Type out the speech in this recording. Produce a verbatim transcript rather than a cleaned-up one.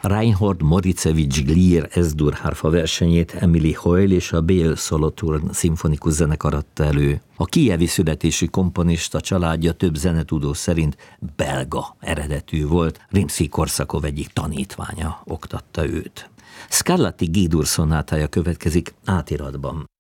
Reinhold Moricevics Glier S-dur hárfa versenyét Emily Hoyle és a Bél Solothurn szimfonikus zenekar adta elő. A kijevi születésű komponista családja több zenetudó szerint belga eredetű volt, Rimszky-Korsakov egyik tanítványa oktatta őt. Scarlatti G-dur szonátája következik átiratban.